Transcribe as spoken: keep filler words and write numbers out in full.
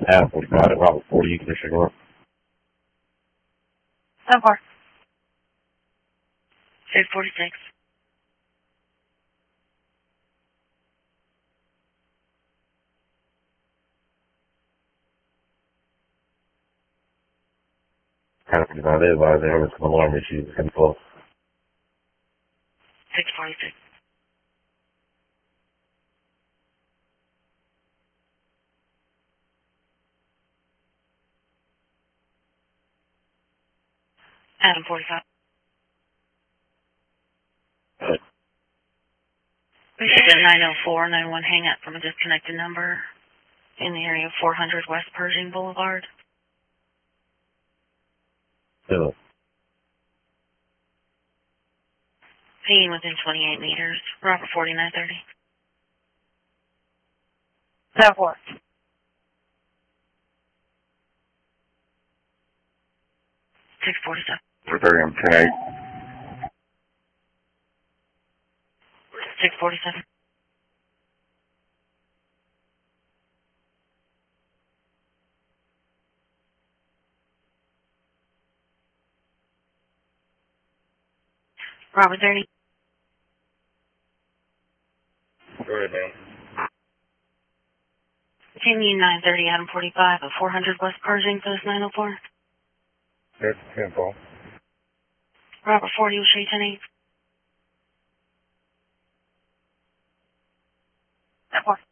Adam forty-five at Robert forty, Commissioner North. So far. six forty-six. Adam forty-five, they advise there was some alarm issues. ten twelve. six forty-six. Adam forty-five. Right. We should get nine oh four, nine one hang up from a disconnected number in the area of four hundred West Pershing Boulevard. Still. Pinging within twenty-eight meters. Robert forty-nine thirty. So forth. six forty-seven. For thirty, I'm ten eight. six forty-seven. Robert thirty. Go ahead, man. Continue nine thirty, Adam forty-five at four hundred West Pershing, post nine oh four. That's ten twelve. Robert forty, will show you ten eight. That